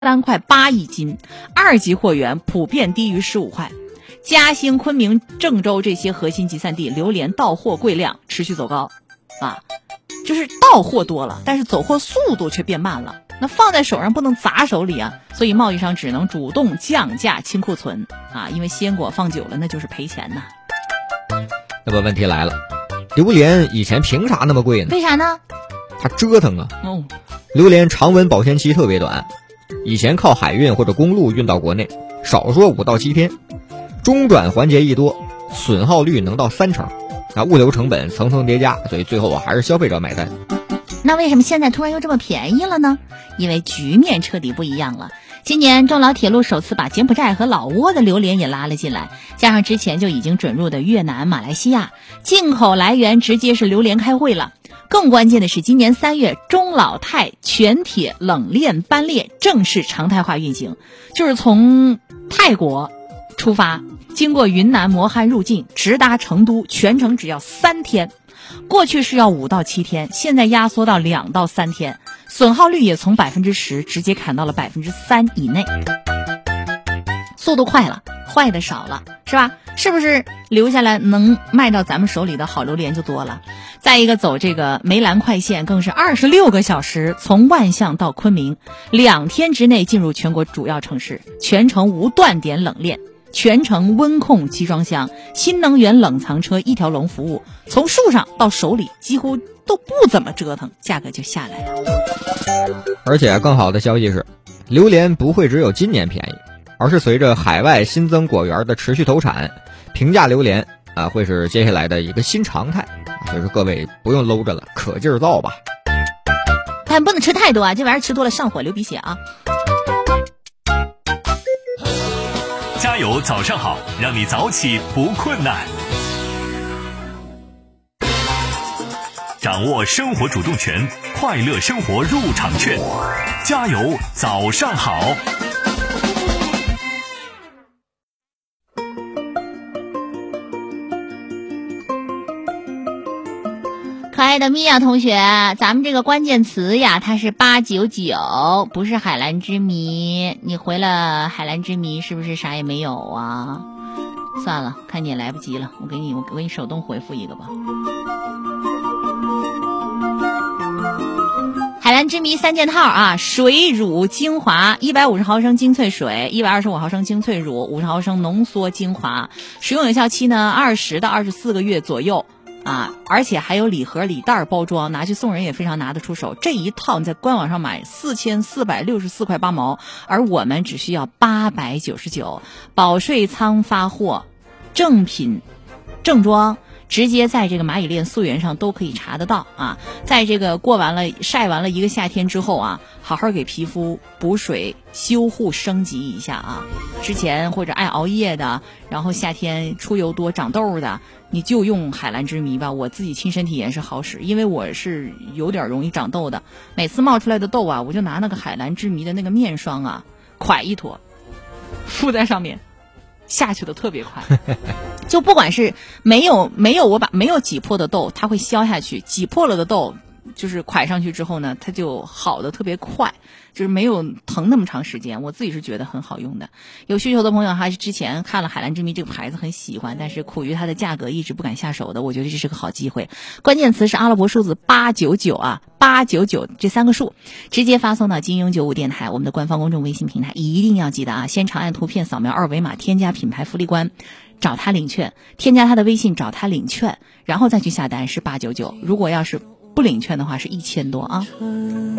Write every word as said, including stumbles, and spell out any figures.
三块八一斤，二级货源普遍低于十五块。嘉兴、昆明、郑州这些核心集散地，榴莲到货柜量持续走高，啊，就是到货多了，但是走货速度却变慢了。那放在手上不能砸手里啊，所以贸易商只能主动降价清库存啊，因为鲜果放久了那就是赔钱呐。 那么问题来了，榴莲以前凭啥那么贵呢？ 为啥呢？ 它折腾啊。 哦， 榴莲常温保鲜期特别短，以前靠海运或者公路运到国内，少说五到七天，中转环节一多，损耗率能到三成，那物流成本层层叠加，所以最后啊还是消费者买单。 那为什么现在突然又这么便宜了呢？因为局面彻底不一样了。今年中老铁路首次把柬埔寨和老挝的榴莲也拉了进来，加上之前就已经准入的越南、马来西亚，进口来源直接是榴莲开会了。更关键的是，今年三月中老泰全铁冷链班列正式常态化运行，就是从泰国出发，经过云南磨汉入境，直达成都，全程只要三天。过去是要五到七天，现在压缩到两到三天，损耗率也从百分之十直接砍到了百分之三以内。速度快了，坏的少了，是吧？是不是留下来能卖到咱们手里的好榴莲就多了？再一个，走这个梅兰快线更是二十六个小时，从万象到昆明，两天之内进入全国主要城市，全程无断点冷链。全程温控集装箱，新能源冷藏车一条龙服务，从树上到手里几乎都不怎么折腾，价格就下来了。 而且更好的消息是，榴莲不会只有今年便宜，而是随着海外新增果园的持续投产，平价榴莲啊会是接下来的一个新常态。所以说各位不用搂着了，可劲儿造吧。 但不能吃太多啊，这玩意儿吃多了上火流鼻血啊。 加油早上好，让你早起不困难。掌握生活主动权，快乐生活入场券。加油早上好。 可爱的米娅同学，咱们这个关键词呀，它是八九九，不是海蓝之谜。你回了海蓝之谜，是不是啥也没有啊？算了，看你也来不及了，我给你，我给你手动回复一个吧。海蓝之谜三件套啊，水乳精华，一百五十毫升精粹水，一百二十五毫升精粹乳，五十毫升浓缩精华，使用有效期呢二十到二十四个月左右。啊，而且还有礼盒礼袋包装，拿去送人也非常拿得出手。这一套你在官网上买四千四百六十四块八毛，而我们只需要八百九十九，保税仓发货，正品正装，直接在这个蚂蚁链溯源上都可以查得到啊。在这个过完了晒完了一个夏天之后啊，好好给皮肤补水修护升级一下啊。之前或者爱熬夜的，然后夏天出油多长痘的，你就用海蓝之谜吧。我自己亲身体验是好使，因为我是有点容易长痘的，每次冒出来的痘啊，我就拿那个海蓝之谜的那个面霜啊，蒯一坨敷在上面，下去的特别快。就不管是没有没有我把没有挤破的痘，它会消下去；挤破了的痘，就是蒯上去之后呢，它就好的特别快，就是没有疼那么长时间。我自己是觉得很好用的。有需求的朋友还是之前看了海蓝之谜这个牌子很喜欢，但是苦于它的价格一直不敢下手的，我觉得这是个好机会。关键词是阿拉伯数字八九九啊，八九九这三个数，直接发送到金鹰九五电台我们的官方公众微信平台，一定要记得啊，先长按图片扫描二维码，添加品牌福利官，找他领券，添加他的微信找他领券，然后再去下单是八九九。如果要是不领券的话是一千多啊。